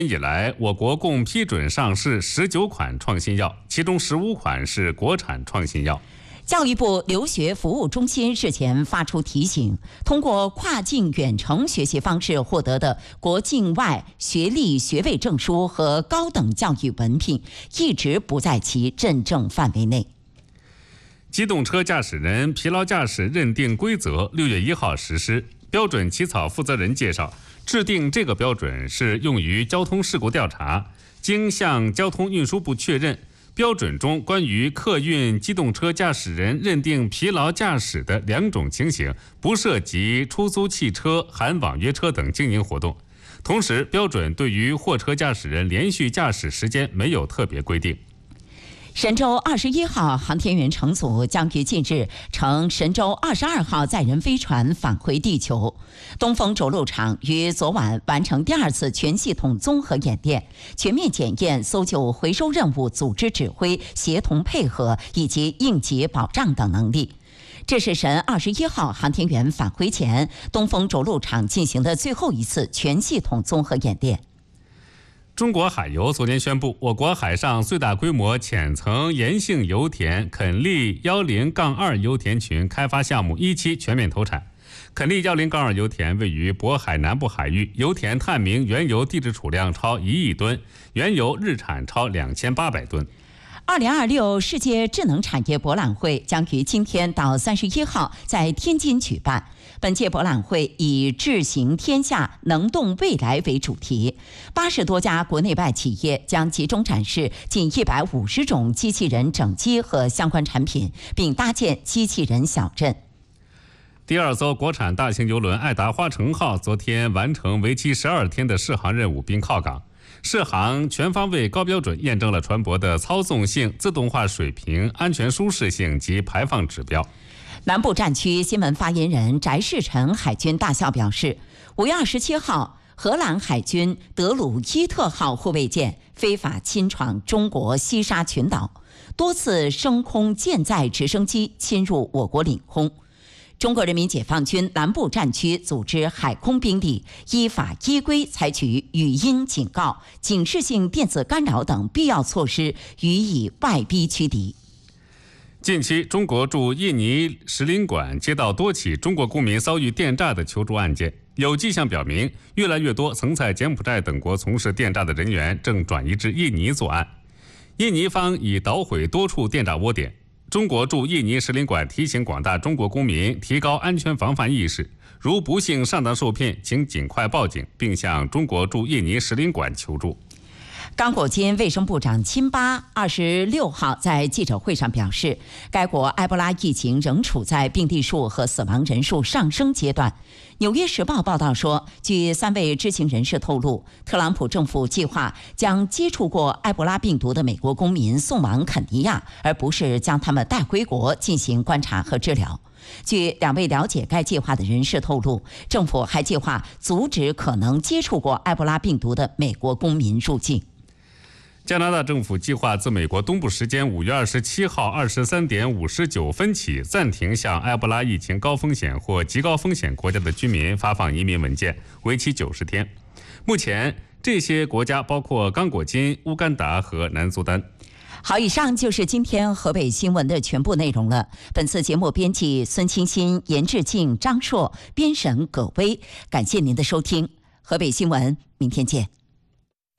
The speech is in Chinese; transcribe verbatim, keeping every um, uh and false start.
以来，我国共批准上市十九款创新药，其中十五款是国产创新药。 教育部留学服务中心日前发出提醒，通过跨境远程学习方式获得的国境外学历学位证书和高等教育文凭，一直不在其认证范围内。 机动车驾驶人疲劳驾驶认定规则六月一号实施。标准起草负责人介绍，制定这个标准是用于交通事故调查，经向交通运输部确认，标准中关于客运机动车驾驶人认定疲劳驾驶的两种情形，不涉及出租汽车、含网约车等经营活动。同时，标准对于货车驾驶人连续驾驶时间没有特别规定。 神舟二十一号航天员乘组将于近日乘神舟二十二号载人飞船返回地球。东风着陆场于昨晚完成第二次全系统综合演练，全面检验搜救回收任务组织指挥、协同配合以及应急保障等能力。这是神二十一号航天员返回前，东风着陆场进行的最后一次全系统综合演练。 中国海油昨天宣布，我国海上最大规模浅层盐性油田垦利幺零杠二油田群开发项目一期全面投产。垦利幺零杠二油田位于渤海南部海域，油田探明原油地质储量超一亿吨，原油日产超两千八百吨。 二零二六世界智能产业博览会将于今天到三十一号在天津举办。本届博览会以"智行天下，能动未来"为主题，八十多家国内外企业将集中展示近一百五十种机器人整机和相关产品，并搭建机器人小镇。 第二艘国产大型邮轮爱达花城号昨天完成为期十二天的试航任务并靠港。试航全方位高标准验证了船舶的操纵性、自动化水平、安全舒适性及排放指标。 南部战区新闻发言人翟世成海军大校表示，五月二十七号，荷兰海军德鲁伊特号护卫舰非法侵闯中国西沙群岛，多次升空舰载直升机侵入我国领空。中国人民解放军南部战区组织海空兵力依法依规采取语音警告、警示性电子干扰等必要措施，予以外逼驱敌。 近期，中国驻印尼使领馆接到多起中国公民遭遇电诈的求助案件，有迹象表明，越来越多曾在柬埔寨等国从事电诈的人员正转移至印尼作案。印尼方已捣毁多处电诈窝点。中国驻印尼使领馆提醒广大中国公民提高安全防范意识，如不幸上当受骗，请尽快报警，并向中国驻印尼使领馆求助。 刚果金卫生部长辛巴二十六号在记者会上表示，该国埃博拉疫情仍处在病例数和死亡人数上升阶段。纽约时报报道说，据三位知情人士透露，特朗普政府计划将接触过埃博拉病毒的美国公民送往肯尼亚，而不是将他们带回国进行观察和治疗。据两位了解该计划的人士透露，政府还计划阻止可能接触过埃博拉病毒的美国公民入境。 加拿大政府计划自美国东部时间五月二十七号二十三点五十九分起，暂停向埃博拉疫情高风险或极高风险国家的居民发放移民文件，为期九十天。目前，这些国家包括刚果金、乌干达和南苏丹。 好，以上就是今天河北新闻的全部内容了。本次节目编辑孙清新、严志静、张硕，编审葛威。感谢您的收听，河北新闻，明天见。